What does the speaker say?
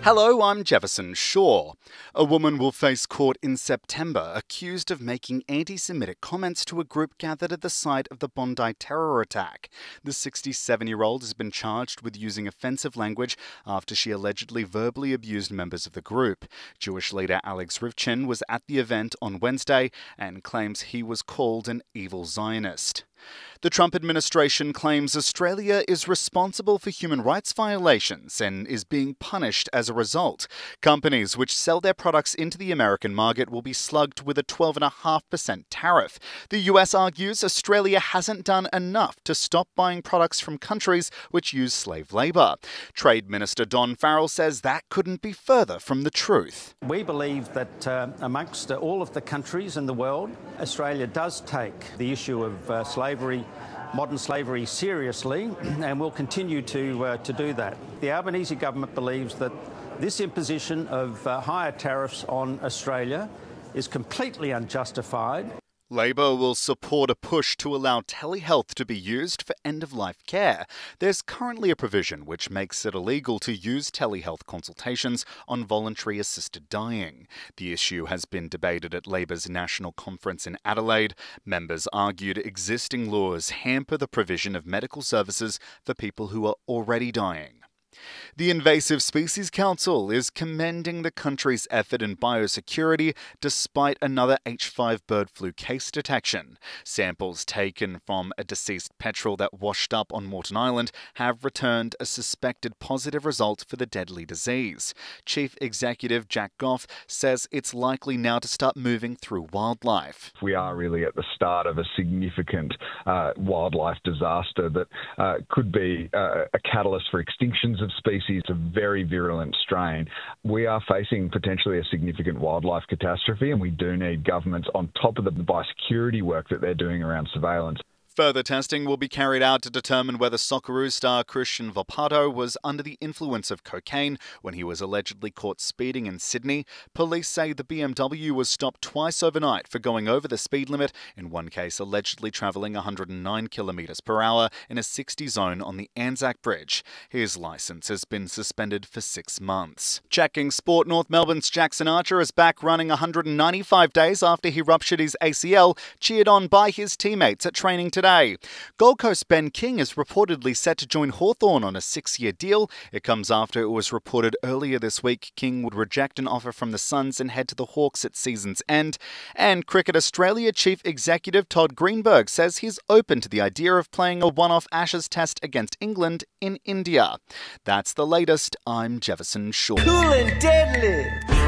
Hello, I'm Jefferson Shaw. A woman will face court in September accused of making anti-Semitic comments to a group gathered at the site of the Bondi terror attack. The 67-year-old has been charged with using offensive language after she allegedly verbally abused members of the group. Jewish leader Alex Rivchin was at the event on Wednesday and claims he was called an evil Zionist. The Trump administration claims Australia is responsible for human rights violations and is being punished as a result. Companies which sell their products into the American market will be slugged with a 12.5% tariff. The US argues Australia hasn't done enough to stop buying products from countries which use slave labour. Trade Minister Don Farrell says that couldn't be further from the truth. We believe that amongst all of the countries in the world, Australia does take the issue of modern slavery seriously, and will continue to do that. The Albanese government believes that this imposition of higher tariffs on Australia is completely unjustified. Labor will support a push to allow telehealth to be used for end-of-life care. There's currently a provision which makes it illegal to use telehealth consultations on voluntary assisted dying. The issue has been debated at Labor's National Conference in Adelaide. Members argued existing laws hamper the provision of medical services for people who are already dying. The Invasive Species Council is commending the country's effort in biosecurity despite another H5 bird flu case detection. Samples taken from a deceased petrel that washed up on Moreton Island have returned a suspected positive result for the deadly disease. Chief Executive Jack Goff says it's likely now to start moving through wildlife. We are really at the start of a significant wildlife disaster that could be a catalyst for extinctions of species. A very virulent strain. We are facing potentially a significant wildlife catastrophe, and we do need governments on top of the biosecurity work that they're doing around surveillance. Further testing will be carried out to determine whether Socceroos star Christian Volpato was under the influence of cocaine when he was allegedly caught speeding in Sydney. Police say the BMW was stopped twice overnight for going over the speed limit, in one case allegedly travelling 109 kilometres per hour in a 60 zone on the Anzac Bridge. His licence has been suspended for 6 months. Checking sport, North Melbourne's Jackson Archer is back running 195 days after he ruptured his ACL, cheered on by his teammates at training today. Gold Coast Ben King is reportedly set to join Hawthorn on a 6-year deal. It comes after it was reported earlier this week King would reject an offer from the Suns and head to the Hawks at season's end. And Cricket Australia Chief Executive Todd Greenberg says he's open to the idea of playing a one-off Ashes test against England in India. That's the latest. I'm Jefferson Shaw. Cool and deadly.